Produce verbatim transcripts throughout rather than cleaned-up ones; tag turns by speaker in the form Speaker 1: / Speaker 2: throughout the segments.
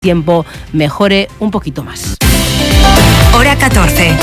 Speaker 1: tiempo mejore un poquito más.
Speaker 2: Hora catorce.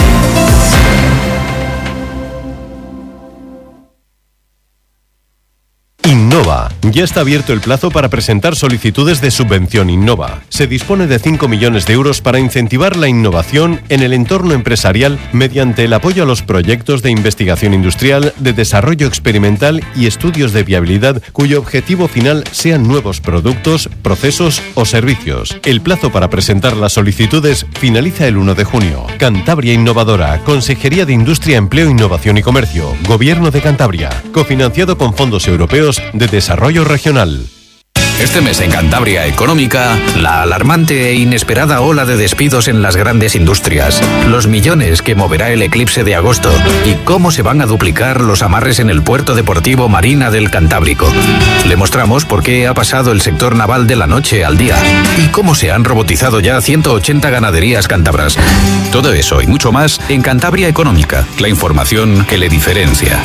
Speaker 3: Innova. Ya está abierto el plazo para presentar solicitudes de subvención Innova. Se dispone de cinco millones de euros para incentivar la innovación en el entorno empresarial mediante el apoyo a los proyectos de investigación industrial, de desarrollo experimental y estudios de viabilidad cuyo objetivo final sean nuevos productos, procesos o servicios. El plazo para presentar las solicitudes finaliza el uno de junio. Cantabria Innovadora, Consejería de Industria, Empleo, Innovación y Comercio, Gobierno de Cantabria, cofinanciado con fondos europeos de desarrollo regional.
Speaker 4: Este mes en Cantabria Económica, la alarmante e inesperada ola de despidos en las grandes industrias, los millones que moverá el eclipse de agosto y cómo se van a duplicar los amarres en el puerto deportivo Marina del Cantábrico. Le mostramos por qué ha pasado el sector naval de la noche al día y cómo se han robotizado ya ciento ochenta ganaderías cántabras. Todo eso y mucho más en Cantabria Económica, la información que le diferencia.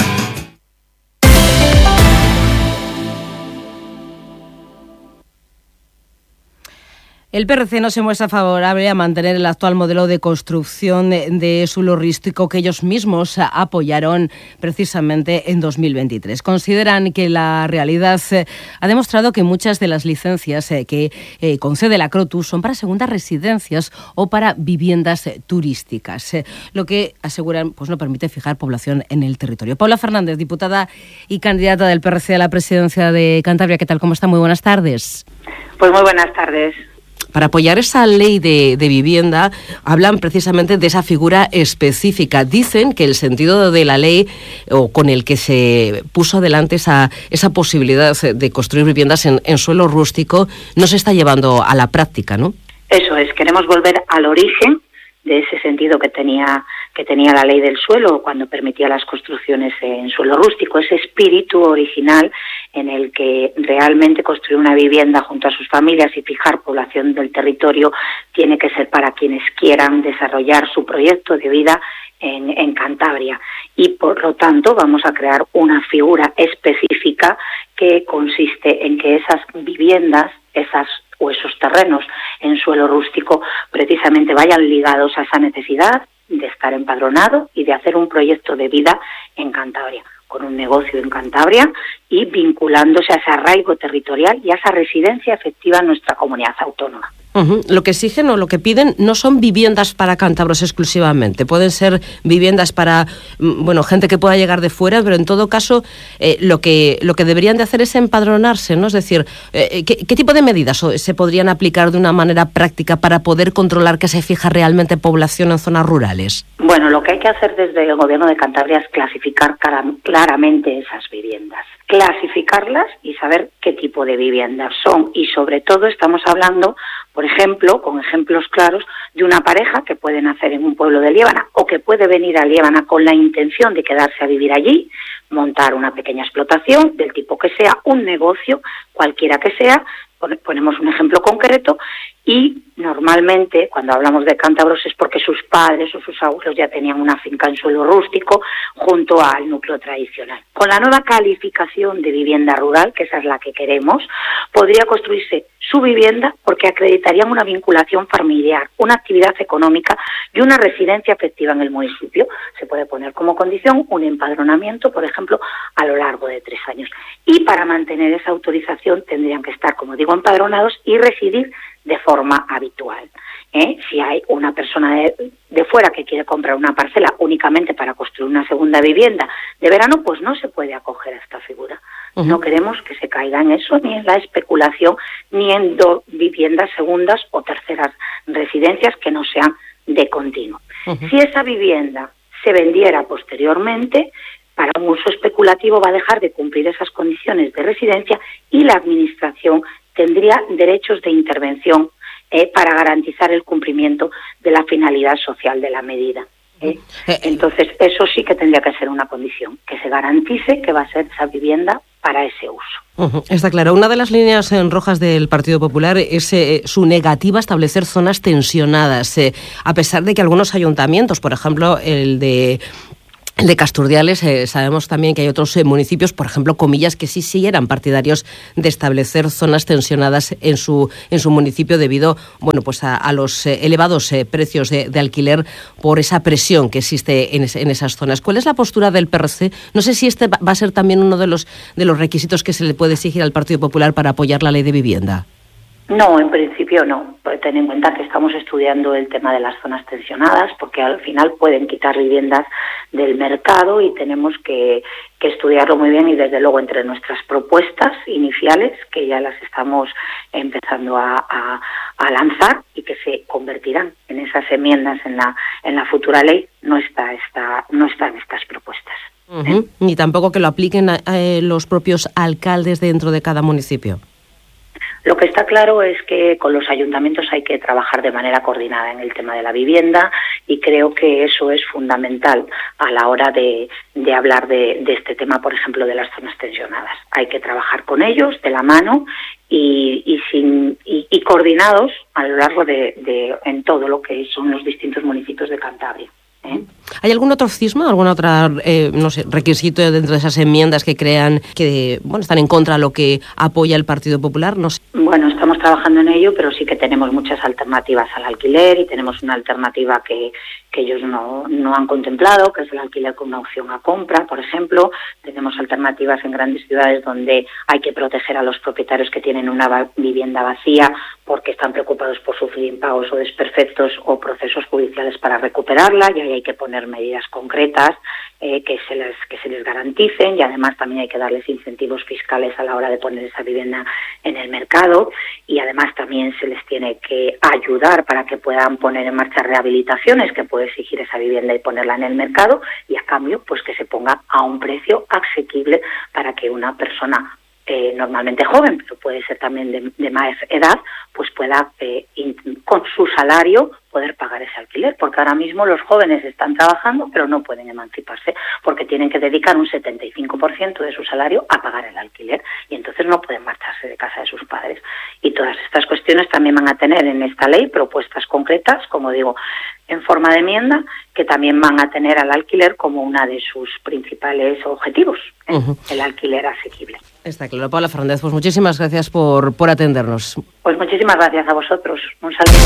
Speaker 1: El P R C no se muestra favorable a mantener el actual modelo de construcción de suelo rústico que ellos mismos apoyaron precisamente en dos mil veintitrés. Consideran que la realidad ha demostrado que muchas de las licencias que concede la Crotus son para segundas residencias o para viviendas turísticas, lo que aseguran pues no permite fijar población en el territorio. Paula Fernández, diputada y candidata del P R C a la presidencia de Cantabria. ¿Qué tal? ¿Cómo está? Muy buenas tardes.
Speaker 5: Pues muy buenas tardes.
Speaker 1: Para apoyar esa ley de, de vivienda, hablan precisamente de esa figura específica. Dicen que el sentido de la ley, o con el que se puso adelante esa, esa posibilidad de construir viviendas en, en suelo rústico, no se está llevando a la práctica, ¿no?
Speaker 5: Eso es, queremos volver al origen de ese sentido que tenía que tenía la ley del suelo cuando permitía las construcciones en suelo rústico, ese espíritu original en el que realmente construir una vivienda junto a sus familias y fijar población del territorio tiene que ser para quienes quieran desarrollar su proyecto de vida en, en Cantabria. Y por lo tanto vamos a crear una figura específica que consiste en que esas viviendas, esas o esos terrenos en suelo rústico precisamente vayan ligados a esa necesidad de estar empadronado y de hacer un proyecto de vida en Cantabria, con un negocio en Cantabria y vinculándose a ese arraigo territorial y a esa residencia efectiva en nuestra comunidad autónoma.
Speaker 1: Uh-huh. Lo que exigen o lo que piden no son viviendas para cántabros exclusivamente, pueden ser viviendas para bueno gente que pueda llegar de fuera, pero en todo caso eh, lo que lo que deberían de hacer es empadronarse, ¿no? Es decir, eh, ¿qué, ¿qué tipo de medidas se podrían aplicar de una manera práctica para poder controlar que se fija realmente población en zonas rurales?
Speaker 5: Bueno, lo que hay que hacer desde el Gobierno de Cantabria es clasificar claramente esas viviendas, clasificarlas y saber qué tipo de viviendas son, y sobre todo estamos hablando, por ejemplo, con ejemplos claros, de una pareja que puede nacer en un pueblo de Liébana o que puede venir a Liébana con la intención de quedarse a vivir allí, montar una pequeña explotación del tipo que sea, un negocio, cualquiera que sea. Ponemos un ejemplo concreto y normalmente cuando hablamos de cántabros es porque sus padres o sus abuelos ya tenían una finca en suelo rústico junto al núcleo tradicional. Con la nueva calificación de vivienda rural, que esa es la que queremos, podría construirse su vivienda porque acreditarían una vinculación familiar, una actividad económica y una residencia efectiva en el municipio. Se puede poner como condición un empadronamiento, por ejemplo, a lo largo de tres años. Y para mantener esa autorización tendrían que estar, como digo, empadronados y residir de forma habitual. ¿Eh? Si hay una persona de, de fuera que quiere comprar una parcela únicamente para construir una segunda vivienda de verano, pues no se puede acoger a esta figura. Uh-huh. No queremos que se caiga en eso, ni en la especulación, ni en do, viviendas segundas o terceras residencias que no sean de continuo. Uh-huh. Si esa vivienda se vendiera posteriormente, para un uso especulativo va a dejar de cumplir esas condiciones de residencia y la Administración tendría derechos de intervención eh, para garantizar el cumplimiento de la finalidad social de la medida. ¿eh? Entonces, eso sí que tendría que ser una condición, que se garantice que va a ser esa vivienda para ese uso.
Speaker 1: Uh-huh. Está claro. Una de las líneas en rojas del Partido Popular es eh, su negativa a establecer zonas tensionadas, eh, a pesar de que algunos ayuntamientos, por ejemplo, el de de Casturdiales. Eh, sabemos también que hay otros eh, municipios, por ejemplo, Comillas, que sí, sí eran partidarios de establecer zonas tensionadas en su en su municipio debido, bueno, pues a, a los eh, elevados eh, precios de, de alquiler por esa presión que existe en, es, en esas zonas. ¿Cuál es la postura del P R C? No sé si este va a ser también uno de los de los requisitos que se le puede exigir al Partido Popular para apoyar la ley de vivienda.
Speaker 5: No, en principio no. Ten en cuenta que estamos estudiando el tema de las zonas tensionadas, porque al final pueden quitar viviendas del mercado y tenemos que, que estudiarlo muy bien, y desde luego entre nuestras propuestas iniciales, que ya las estamos empezando a, a, a lanzar y que se convertirán en esas enmiendas en la en la futura ley, no está esta, no están estas propuestas.
Speaker 1: Uh-huh. ¿Eh? Ni tampoco que lo apliquen a, a los propios alcaldes dentro de cada municipio.
Speaker 5: Lo que está claro es que con los ayuntamientos hay que trabajar de manera coordinada en el tema de la vivienda, y creo que eso es fundamental a la hora de, de hablar de, de este tema, por ejemplo, de las zonas tensionadas. Hay que trabajar con ellos de la mano y, y, sin, y, y coordinados a lo largo de, de en todo lo que son los distintos municipios de Cantabria. ¿Eh?
Speaker 1: ¿Hay algún otro cisma, algún otro eh, no sé, requisito dentro de esas enmiendas que crean que bueno están en contra de lo que apoya el Partido Popular? No sé.
Speaker 5: Bueno, estamos trabajando en ello, pero sí que tenemos muchas alternativas al alquiler, y tenemos una alternativa que, que ellos no, no han contemplado, que es el alquiler con una opción a compra, por ejemplo. Tenemos alternativas en grandes ciudades donde hay que proteger a los propietarios que tienen una vivienda vacía porque están preocupados por sufrir impagos o desperfectos o procesos judiciales para recuperarla, y ahí hay que poner medidas concretas eh, que se les que se les garanticen, y además también hay que darles incentivos fiscales a la hora de poner esa vivienda en el mercado, y además también se les tiene que ayudar para que puedan poner en marcha rehabilitaciones que puede exigir esa vivienda y ponerla en el mercado, y a cambio pues que se ponga a un precio asequible para que una persona Eh, normalmente joven, pero puede ser también de, de más edad, pues pueda eh, in, con su salario poder pagar ese alquiler, porque ahora mismo los jóvenes están trabajando pero no pueden emanciparse porque tienen que dedicar un setenta y cinco por ciento de su salario a pagar el alquiler, y entonces no pueden marcharse de casa de sus padres. Y todas estas cuestiones también van a tener en esta ley propuestas concretas, como digo, en forma de enmienda, que también van a tener al alquiler como una de sus principales objetivos, ¿eh? Uh-huh. El alquiler asequible.
Speaker 1: Está claro. Paula Fernández, pues muchísimas gracias por, por atendernos.
Speaker 5: Pues muchísimas gracias a vosotros. Un saludo.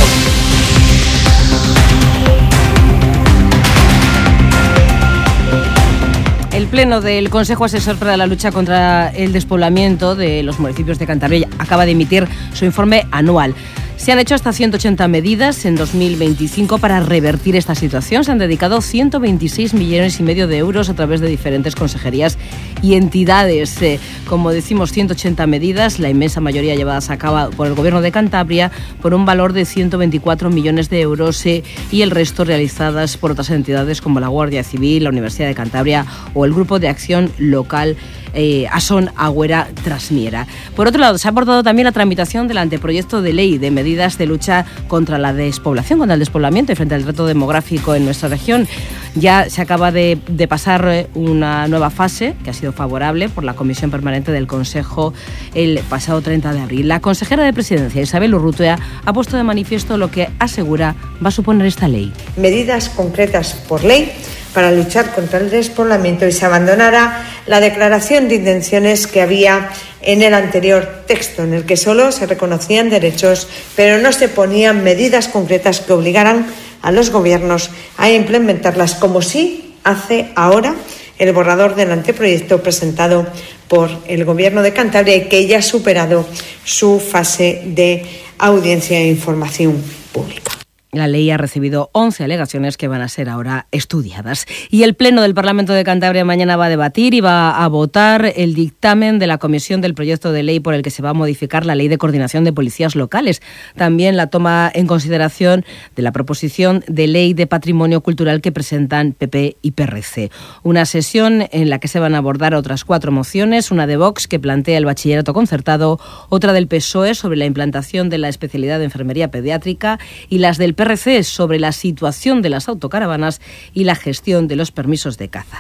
Speaker 1: El Pleno del Consejo Asesor para la Lucha contra el Despoblamiento de los municipios de Cantabria acaba de emitir su informe anual. Se han hecho hasta ciento ochenta medidas en dos mil veinticinco para revertir esta situación. Se han dedicado ciento veintiséis millones y medio de euros a través de diferentes consejerías y entidades. Eh, como decimos, ciento ochenta medidas, la inmensa mayoría llevadas a cabo por el Gobierno de Cantabria por un valor de ciento veinticuatro millones de euros eh, y el resto realizadas por otras entidades como la Guardia Civil, la Universidad de Cantabria o el Grupo de Acción Local eh, Asón Agüera Trasmiera. Por otro lado, se ha abordado también la tramitación del anteproyecto de ley de medidas de lucha contra la despoblación, contra el despoblamiento y frente al reto demográfico en nuestra región. Ya se acaba de, de pasar una nueva fase que ha sido favorable por la Comisión Permanente del Consejo el pasado treinta de abril. La consejera de Presidencia, Isabel Urrutia, ha puesto de manifiesto lo que asegura va a suponer esta ley.
Speaker 6: Medidas concretas por ley para luchar contra el despoblamiento, y se abandonará la declaración de intenciones que había en el anterior texto, en el que solo se reconocían derechos, pero no se ponían medidas concretas que obligaran a los gobiernos a implementarlas, como sí hace ahora el borrador del anteproyecto presentado por el Gobierno de Cantabria, y que ya ha superado su fase de audiencia e información pública.
Speaker 1: La ley ha recibido once alegaciones que van a ser ahora estudiadas. Y el Pleno del Parlamento de Cantabria mañana va a debatir y va a votar el dictamen de la Comisión del proyecto de ley por el que se va a modificar la Ley de Coordinación de Policías Locales. También la toma en consideración de la proposición de ley de patrimonio cultural que presentan P P y P R C. Una sesión en la que se van a abordar otras cuatro mociones, una de Vox que plantea el bachillerato concertado, otra del P S O E sobre la implantación de la especialidad de enfermería pediátrica y las del P R C sobre la situación de las autocaravanas y la gestión de los permisos de caza.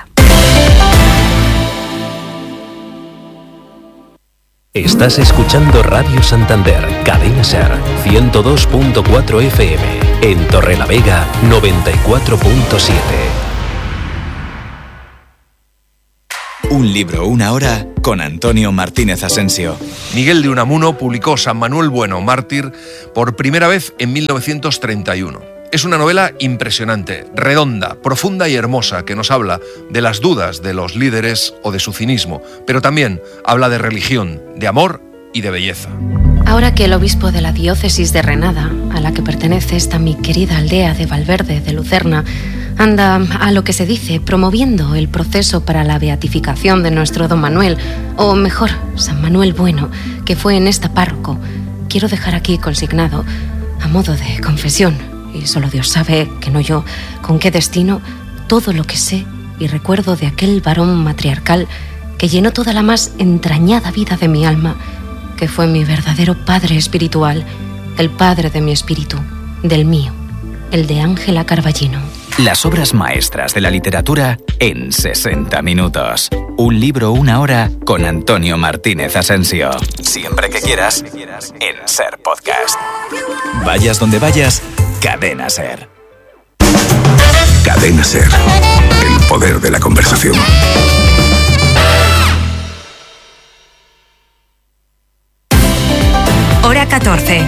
Speaker 7: Estás escuchando Radio Santander, Cadena Ser, ciento dos punto cuatro F M, en Torrelavega, noventa y cuatro punto siete.
Speaker 8: Un libro, una hora, con Antonio Martínez Asensio.
Speaker 9: Miguel de Unamuno publicó San Manuel Bueno, mártir, por primera vez en mil novecientos treinta y uno. Es una novela impresionante, redonda, profunda y hermosa, que nos habla de las dudas de los líderes o de su cinismo, pero también habla de religión, de amor y de belleza.
Speaker 10: Ahora que el obispo de la diócesis de Renada, a la que pertenece esta mi querida aldea de Valverde de Lucerna, anda, a lo que se dice, promoviendo el proceso para la beatificación de nuestro don Manuel, o mejor, San Manuel Bueno, que fue en esta párroco, quiero dejar aquí consignado, a modo de confesión, y solo Dios sabe, que no yo, con qué destino, todo lo que sé y recuerdo de aquel varón matriarcal que llenó toda la más entrañada vida de mi alma, que fue mi verdadero padre espiritual, el padre de mi espíritu, del mío, el de Ángela Carballino.
Speaker 8: Las obras maestras de la literatura en sesenta minutos. Un libro, una hora, con Antonio Martínez Asensio. Siempre que quieras, en SER Podcast. Vayas donde vayas, Cadena SER.
Speaker 11: Cadena SER. El poder de la conversación.
Speaker 2: Hora catorce.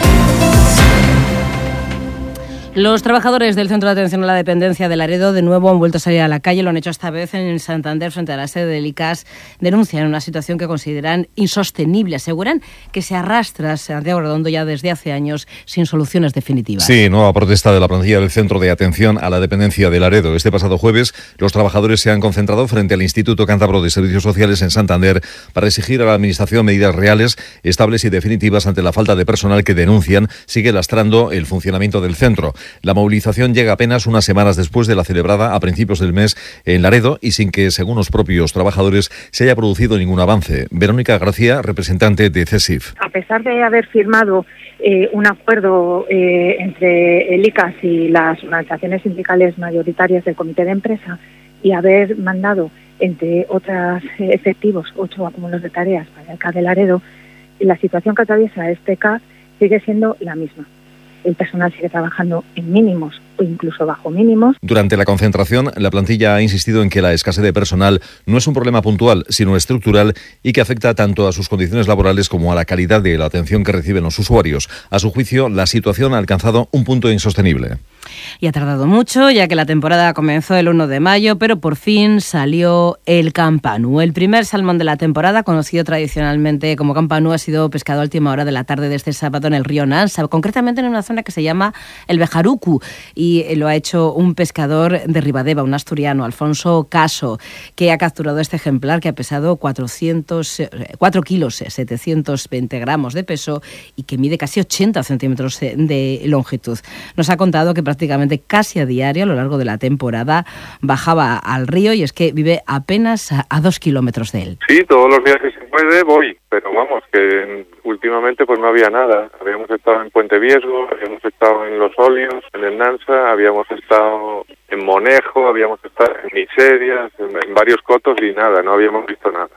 Speaker 1: Los trabajadores del Centro de Atención a la Dependencia de Laredo de nuevo han vuelto a salir a la calle. Lo han hecho esta vez en Santander frente a la sede del I C A S. Denuncian una situación que consideran insostenible. Aseguran que se arrastra Santiago Redondo ya desde hace años sin soluciones definitivas.
Speaker 12: Sí, nueva protesta de la plantilla del Centro de Atención a la Dependencia de Laredo. Este pasado jueves los trabajadores se han concentrado frente al Instituto Cántabro de Servicios Sociales en Santander para exigir a la Administración medidas reales, estables y definitivas ante la falta de personal que denuncian sigue lastrando el funcionamiento del centro. La movilización llega apenas unas semanas después de la celebrada a principios del mes en Laredo y sin que, según los propios trabajadores, se haya producido ningún avance. Verónica García, representante de CESIF.
Speaker 13: A pesar de haber firmado eh, un acuerdo eh, entre el I C A S y las organizaciones sindicales mayoritarias del Comité de Empresa y haber mandado, entre otros eh, efectivos, ocho acúmulos de tareas para el C A D de Laredo, la situación que atraviesa este C A D sigue siendo la misma. El personal sigue trabajando en mínimos o incluso bajo mínimos.
Speaker 12: Durante la concentración, la plantilla ha insistido en que la escasez de personal no es un problema puntual, sino estructural y que afecta tanto a sus condiciones laborales como a la calidad de la atención que reciben los usuarios. A su juicio, la situación ha alcanzado un punto insostenible.
Speaker 1: Y ha tardado mucho, ya que la temporada comenzó el uno de mayo, pero por fin salió el campanú. El primer salmón de la temporada, conocido tradicionalmente como campanú, ha sido pescado a última hora de la tarde de este sábado en el río Nansa, concretamente en una zona que se llama el Bejarucu, y lo ha hecho un pescador de Ribadeva, un asturiano, Alfonso Caso, que ha capturado este ejemplar que ha pesado cuatrocientos, cuatro kilos, setecientos veinte gramos de peso y que mide casi ochenta centímetros de longitud. Nos ha contado que prácticamente casi a diario a lo largo de la temporada bajaba al río y es que vive apenas a, a dos kilómetros de él.
Speaker 14: Sí, todos los días que se puede voy, pero vamos, que últimamente pues no había nada. Habíamos estado en Puente Viesgo, habíamos estado en Los Óleos, en el Nansa, habíamos estado en Monejo, habíamos estado en Miserias, en, en varios cotos y nada, no habíamos visto nada.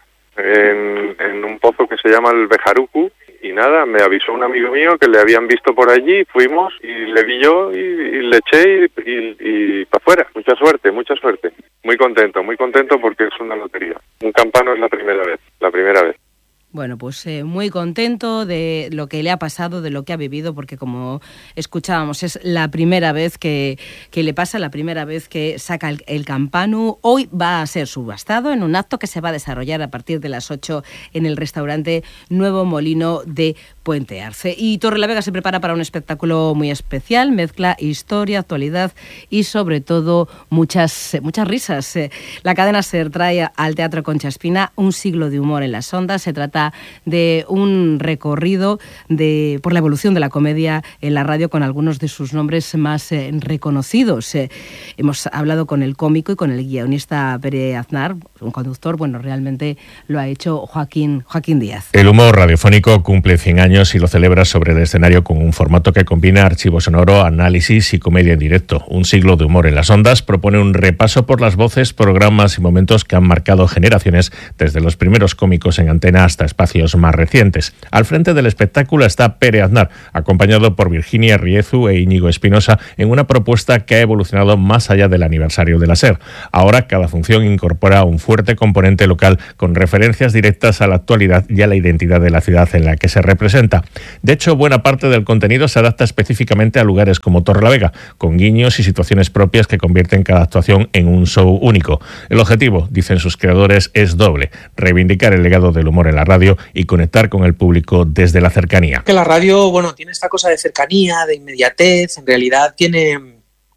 Speaker 14: En, en un pozo que se llama el Bejarucu, y nada, me avisó un amigo mío que le habían visto por allí, fuimos y le vi yo y, y le eché y, y, y para afuera. Mucha suerte, mucha suerte. Muy contento, muy contento porque es una lotería. Un campano es la primera vez, la primera vez.
Speaker 1: Bueno, pues eh, muy contento de lo que le ha pasado, de lo que ha vivido, porque como escuchábamos, es la primera vez que, que le pasa, la primera vez que saca el, el campanu. Hoy va a ser subastado en un acto que se va a desarrollar a partir de las ocho en el restaurante Nuevo Molino de Puente Arce. Y Torrelavega se prepara para un espectáculo muy especial, mezcla historia, actualidad y sobre todo muchas, muchas risas. La cadena SER trae al Teatro Concha Espina un siglo de humor en las ondas. Se trata de un recorrido de, por la evolución de la comedia en la radio con algunos de sus nombres más eh, reconocidos. Eh, hemos hablado con el cómico y con el guionista Pere Aznar, un conductor. Bueno, realmente lo ha hecho Joaquín, Joaquín Díaz.
Speaker 15: El humor radiofónico cumple cien años y lo celebra sobre el escenario con un formato que combina archivo sonoro, análisis y comedia en directo. Un siglo de humor en las ondas propone un repaso por las voces, programas y momentos que han marcado generaciones, desde los primeros cómicos en antena hasta espacios más recientes. Al frente del espectáculo está Pere Aznar, acompañado por Virginia Riezu e Íñigo Espinosa, en una propuesta que ha evolucionado más allá del aniversario de la SER. Ahora cada función incorpora un fuerte componente local con referencias directas a la actualidad y a la identidad de la ciudad en la que se representa. De hecho, buena parte del contenido se adapta específicamente a lugares como Torrelavega, con guiños y situaciones propias que convierten cada actuación en un show único. El objetivo, dicen sus creadores, es doble: reivindicar el legado del humor en la radio y conectar con el público desde la cercanía.
Speaker 16: Que la radio, bueno, tiene esta cosa de cercanía, de inmediatez, en realidad tiene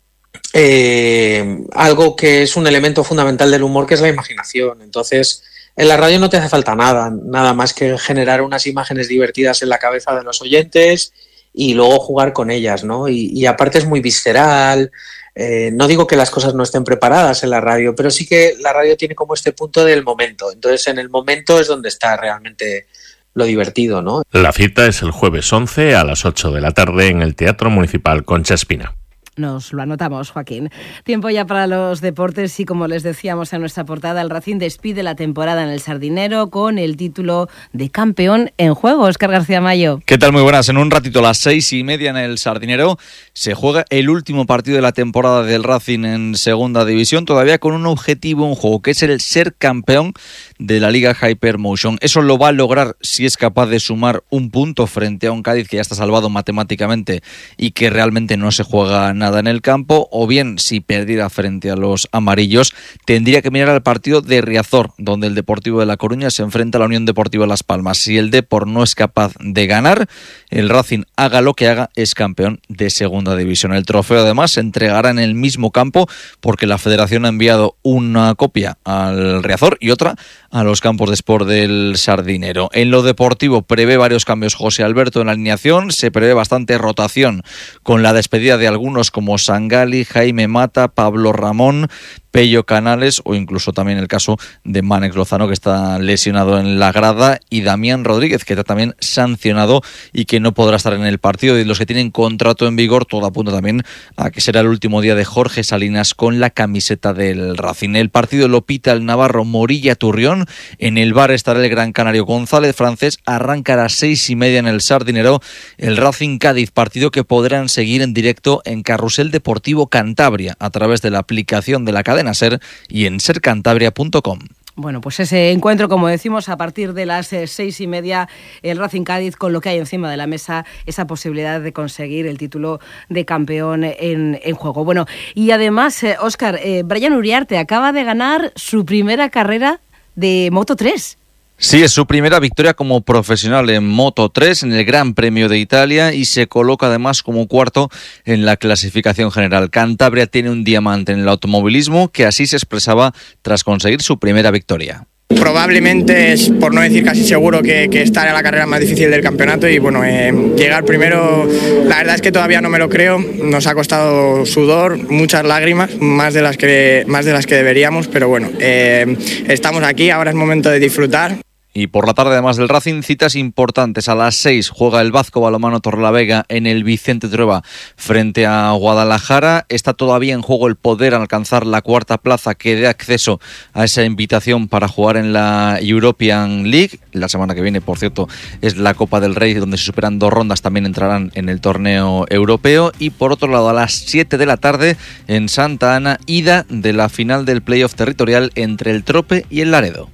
Speaker 16: eh, algo que es un elemento fundamental del humor, que es la imaginación. Entonces, en la radio no te hace falta nada, nada más que generar unas imágenes divertidas en la cabeza de los oyentes y luego jugar con ellas, ¿no? Y, y aparte es muy visceral. Eh, no digo que las cosas no estén preparadas en la radio, pero sí que la radio tiene como este punto del momento. Entonces, en el momento es donde está realmente lo divertido, ¿no?
Speaker 15: La cita es el jueves once a las ocho de la tarde en el Teatro Municipal Concha Espina.
Speaker 1: Nos lo anotamos, Joaquín. Tiempo ya para los deportes y, como les decíamos en nuestra portada, el Racing despide la temporada en el Sardinero con el título de campeón en juego. Óscar García Mayo.
Speaker 17: ¿Qué tal? Muy buenas. En un ratito, a las seis y media en el Sardinero, se juega el último partido de la temporada del Racing en Segunda División, todavía con un objetivo en juego, que es el ser campeón de la Liga Hypermotion. Eso lo va a lograr si es capaz de sumar un punto frente a un Cádiz que ya está salvado matemáticamente y que realmente no se juega nada en el campo, o bien si perdiera frente a los amarillos tendría que mirar al partido de Riazor, donde el Deportivo de La Coruña se enfrenta a la Unión Deportiva Las Palmas. Si el Depor no es capaz de ganar, el Racing, haga lo que haga, es campeón de Segunda División. El trofeo además se entregará en el mismo campo, porque la Federación ha enviado una copia al Riazor y otra a los campos de Sport del Sardinero. En lo deportivo prevé varios cambios José Alberto en la alineación, se prevé bastante rotación con la despedida de algunos como Sangali, Jaime Mata, Pablo Ramón, Pello Canales, o incluso también el caso de Mánex Lozano, que está lesionado en la grada, y Damián Rodríguez, que está también sancionado y que no podrá estar en el partido. Y los que tienen contrato en vigor, todo apunta también a que será el último día de Jorge Salinas con la camiseta del Racing. El partido lo pita el navarro Morilla Turrión. En el bar estará el gran canario González Francés. Arranca a las seis y media en el Sardinero el Racing Cádiz, partido que podrán seguir en directo en Carrusel Deportivo Cantabria a través de la aplicación de la cadena SER y en ser cantabria punto com.
Speaker 1: Bueno, pues ese encuentro, como decimos, a partir de las eh, seis y media, el Racing Cádiz, con lo que hay encima de la mesa, esa posibilidad de conseguir el título de campeón en, en juego. Bueno, y además, eh, Óscar, eh, Brian Uriarte acaba de ganar su primera carrera de Moto tres.
Speaker 17: Sí, es su primera victoria como profesional en Moto tres en el Gran Premio de Italia y se coloca además como cuarto en la clasificación general. Cantabria tiene un diamante en el automovilismo, que así se expresaba tras conseguir su primera victoria.
Speaker 18: Probablemente es, por no decir casi seguro, que, que esta era la carrera más difícil del campeonato y bueno, eh, llegar primero, la verdad es que todavía no me lo creo. Nos ha costado sudor, muchas lágrimas, más de las que, más de las que deberíamos, pero bueno, eh, estamos aquí, ahora es momento de disfrutar.
Speaker 17: Y por la tarde, además del Racing, citas importantes. A las seis juega el Vazco Balonmano Torrelavega en el Vicente Trueba frente a Guadalajara. Está todavía en juego el poder alcanzar la cuarta plaza que dé acceso a esa invitación para jugar en la European League. La semana que viene, por cierto, es la Copa del Rey, donde si superan dos rondas también entrarán en el torneo europeo. Y por otro lado, a las siete de la tarde en Santa Ana, ida de la final del playoff territorial entre el Trope y el Laredo.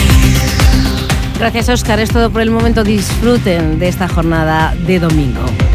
Speaker 1: Gracias, Óscar. Es todo por el momento. Disfruten de esta jornada de domingo.